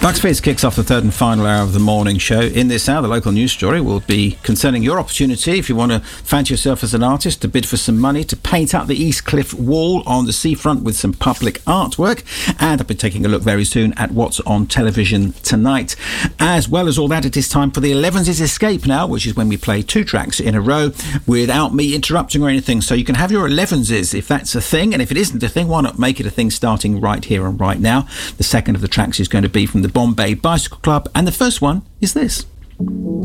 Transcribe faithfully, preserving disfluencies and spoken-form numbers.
Bucks Fizz kicks off the third and final hour of the morning show. In this hour, the local news story will be concerning your opportunity, if you want to fancy yourself as an artist, to bid for some money to paint up the East Cliff wall on the seafront with some public artwork. And I'll be taking a look very soon at what's on television tonight. As well as all that, it is time for the Elevenses Escape now, which is when we play two tracks in a row without me interrupting or anything. So you can have your Elevenses if that's a thing, and if it isn't a thing, why not make it a thing starting right here and right now. The second of the tracks is going to be from the Bombay Bicycle Club, and the first one is this.